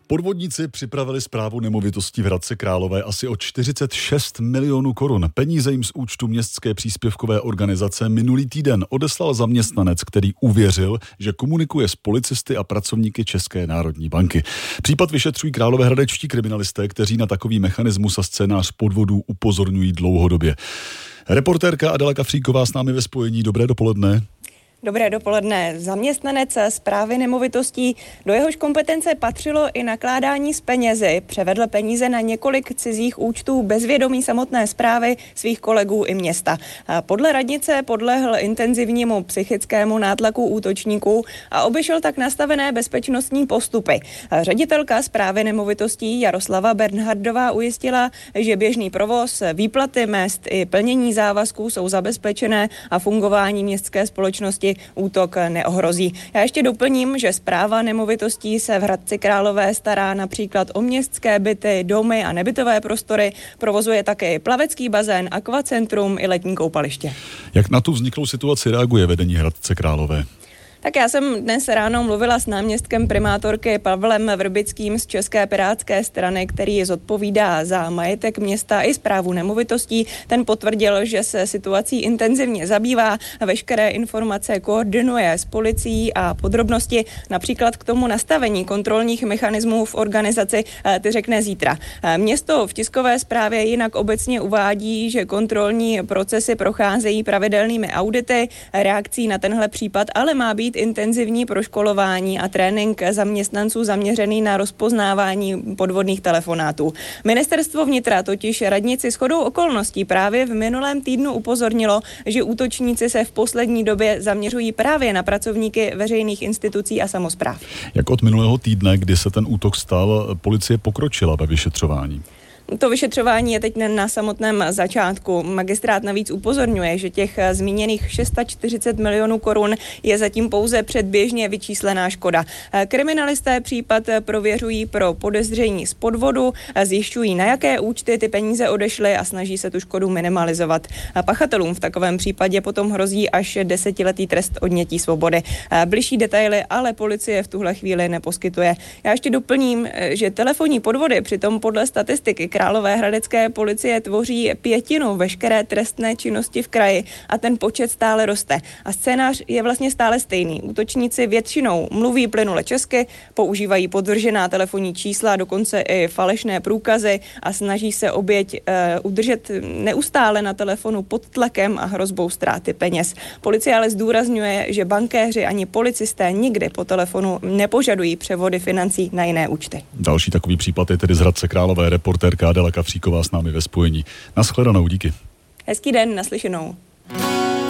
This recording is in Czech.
Podvodníci připravili správu nemovitostí v Hradci Králové asi o 46 milionů korun. Peníze jim z účtu městské příspěvkové organizace minulý týden odeslal zaměstnanec, který uvěřil, že komunikuje s policisty a pracovníky České národní banky. Případ vyšetřují královéhradečtí kriminalisté, kteří na takový mechanismus a scénář podvodů upozorňují dlouhodobě. Reportérka Adela Kafříková s námi ve spojení. Dobré dopoledne. Dobré dopoledne. Zaměstnanec správy nemovitostí, do jehož kompetence patřilo i nakládání s penězi, převedl peníze na několik cizích účtů bez vědomí samotné správy, svých kolegů i města. Podle radnice podlehl intenzivnímu psychickému nátlaku útočníků a obešel tak nastavené bezpečnostní postupy. Ředitelka správy nemovitostí Jaroslava Bernhardová ujistila, že běžný provoz, výplaty mezd i plnění závazků jsou zabezpečené a fungování městské společnosti útok neohrozí. Já ještě doplním, že správa nemovitostí se v Hradci Králové stará například o městské byty, domy a nebytové prostory, provozuje také plavecký bazén, akvacentrum i letní koupaliště. Jak na tu vzniklou situaci reaguje vedení Hradce Králové? Tak já jsem dnes ráno mluvila s náměstkem primátorky Pavlem Vrbickým z České pirátské strany, který zodpovídá za majetek města i správu nemovitostí. Ten potvrdil, že se situací intenzivně zabývá, veškeré informace koordinuje s policií a podrobnosti například k tomu nastavení kontrolních mechanismů v organizaci ty řekne zítra. Město v tiskové zprávě jinak obecně uvádí, že kontrolní procesy procházejí pravidelnými audity, reakcí na tenhle případ ale má být intenzivní proškolování a trénink zaměstnanců zaměřený na rozpoznávání podvodných telefonátů. Ministerstvo vnitra totiž radnici shodou okolností právě v minulém týdnu upozornilo, že útočníci se v poslední době zaměřují právě na pracovníky veřejných institucí a samospráv. Jak od minulého týdne, kdy se ten útok stal, policie pokročila ve vyšetřování? To vyšetřování je teď na samotném začátku. Magistrát navíc upozorňuje, že těch zmíněných 640 milionů korun je zatím pouze předběžně vyčíslená škoda. Kriminalisté případ prověřují pro podezření z podvodu, zjišťují, na jaké účty ty peníze odešly a snaží se tu škodu minimalizovat. Pachatelům v takovém případě potom hrozí až 10letý trest odnětí svobody. Bližší detaily ale policie v tuhle chvíli neposkytuje. Já ještě doplním, že telefonní podvody přitom podle statistiky královéhradecké policie tvoří 1/5 veškeré trestné činnosti v kraji a ten počet stále roste. A scénář je vlastně stále stejný. Útočníci většinou mluví plynule česky, používají podvržená telefonní čísla, dokonce i falešné průkazy a snaží se oběť udržet neustále na telefonu pod tlakem a hrozbou ztráty peněz. Policie ale zdůrazňuje, že bankéři ani policisté nikdy po telefonu nepožadují převody financí na jiné účty. Další takový případ je tedy z Hradce Králové. Reportérka Adela Kafříková s námi ve spojení. Nashledanou, díky. Hezký den, naslyšenou.